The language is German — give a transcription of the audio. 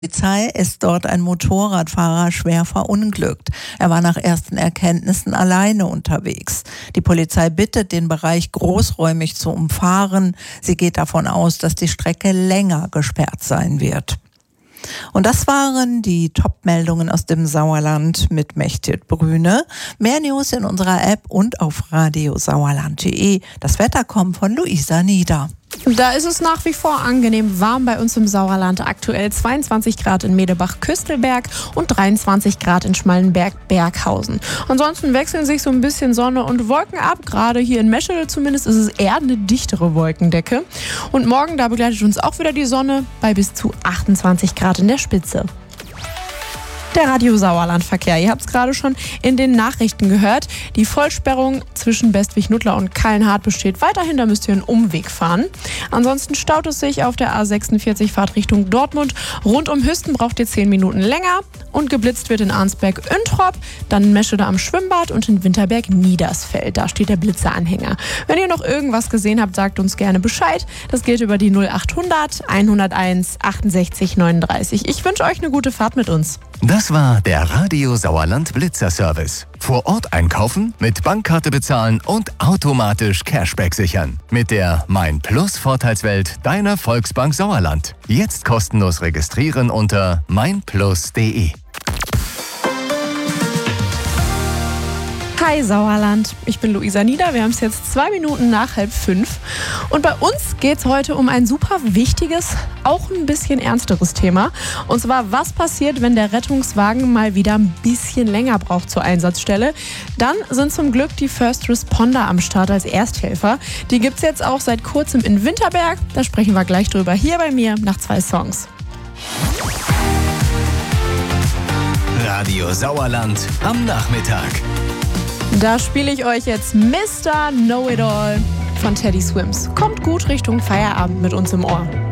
Polizei ist dort ein Motorradfahrer schwer verunglückt. Er war nach ersten Erkenntnissen alleine unterwegs. Die Polizei bittet, den Bereich großräumig zu umfahren. Sie geht davon aus, dass die Strecke länger gesperrt sein wird. Und das waren die Top-Meldungen aus dem Sauerland mit Mechthild Brüne. Mehr News in unserer App und auf radiosauerland.de. Das Wetter kommt von Luisa Nieder. Da ist es nach wie vor angenehm warm bei uns im Sauerland. Aktuell 22 Grad in Medebach-Küstelberg und 23 Grad in Schmallenberg-Berghausen. Ansonsten wechseln sich so ein bisschen Sonne und Wolken ab. Gerade hier in Meschede zumindest ist es eher eine dichtere Wolkendecke. Und morgen, da begleitet uns auch wieder die Sonne bei bis zu 28 Grad in der Spitze. Der Radio-Sauerland-Verkehr. Ihr habt es gerade schon in den Nachrichten gehört. Die Vollsperrung zwischen Bestwig-Nuttlar und Kallenhardt besteht weiterhin. Da müsst ihr einen Umweg fahren. Ansonsten staut es sich auf der A46 Fahrt Richtung Dortmund. Rund um Hüsten braucht ihr 10 Minuten länger. Und geblitzt wird in Arnsberg-Üntrop, dann in Meschede am Schwimmbad und in Winterberg-Niedersfeld. Da steht der Blitzeranhänger. Wenn ihr noch irgendwas gesehen habt, sagt uns gerne Bescheid. Das geht über die 0800 101 68 39. Ich wünsche euch eine gute Fahrt mit uns. Das war der Radio Sauerland Blitzer-Service. Vor Ort einkaufen, mit Bankkarte bezahlen und automatisch Cashback sichern. Mit der Mein Plus Vorteilswelt deiner Volksbank Sauerland. Jetzt kostenlos registrieren unter meinplus.de. Hi Sauerland, ich bin Luisa Nieder. Wir haben es jetzt 2 Minuten nach 4:30. Und bei uns geht es heute um ein super wichtiges, auch ein bisschen ernsteres Thema. Und zwar, was passiert, wenn der Rettungswagen mal wieder ein bisschen länger braucht zur Einsatzstelle? Dann sind zum Glück die First Responder am Start als Ersthelfer. Die gibt es jetzt auch seit kurzem in Winterberg. Da sprechen wir gleich drüber hier bei mir nach 2 Songs. Radio Sauerland am Nachmittag. Da spiele ich euch jetzt Mr. Know-It-All von Teddy Swims. Kommt gut Richtung Feierabend mit uns im Ohr.